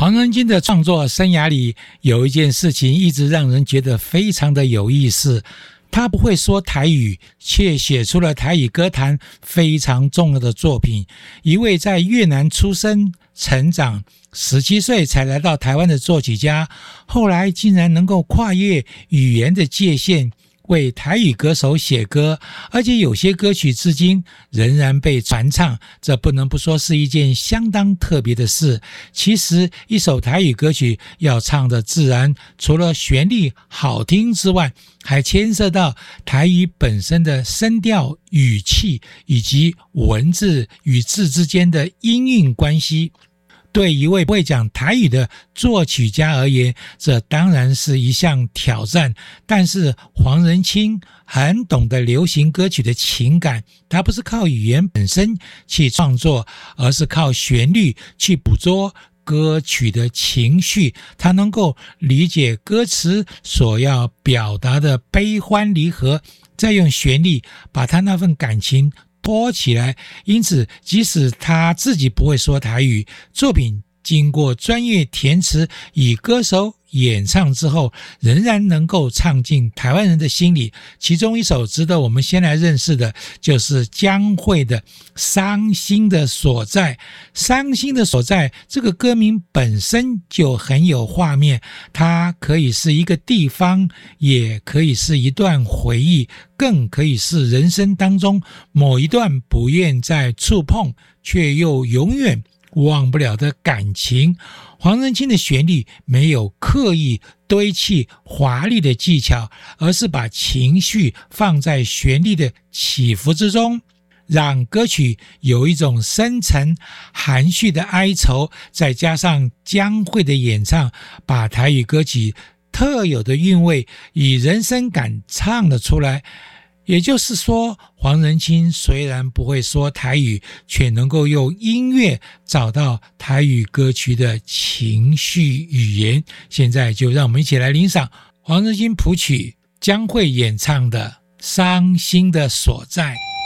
黄仁勋的创作生涯里，有一件事情一直让人觉得非常的有意思。他不会说台语，却写出了台语歌坛非常重要的作品。一位在越南出生成长，17岁才来到台湾的作曲家，后来竟然能够跨越语言的界限，为台语歌手写歌，而且有些歌曲至今仍然被传唱，这不能不说是一件相当特别的事。其实一首台语歌曲要唱的自然，除了旋律好听之外，还牵涉到台语本身的声调、语气以及文字与字之间的音韵关系。对一位会讲台语的作曲家而言，这当然是一项挑战。但是黄仁勋很懂得流行歌曲的情感，他不是靠语言本身去创作，而是靠旋律去捕捉歌曲的情绪。他能够理解歌词所要表达的悲欢离合，再用旋律把他那份感情拖起来。因此即使他自己不会说台语，作品经过专业填词与歌手演唱之后，仍然能够唱进台湾人的心里。其中一首值得我们先来认识的，就是江蕙的《伤心的所在》。伤心的所在这个歌名本身就很有画面，它可以是一个地方，也可以是一段回忆，更可以是人生当中某一段不愿再触碰却又永远忘不了的感情。黄仁勋的旋律没有刻意堆砌华丽的技巧，而是把情绪放在旋律的起伏之中，让歌曲有一种深沉含蓄的哀愁，再加上江蕙的演唱，把台语歌曲特有的韵味与人生感唱了出来。也就是说，黄仁勋虽然不会说台语，却能够用音乐找到台语歌曲的情绪语言。现在就让我们一起来欣赏黄仁勋谱曲，江蕙演唱的《伤心的所在》。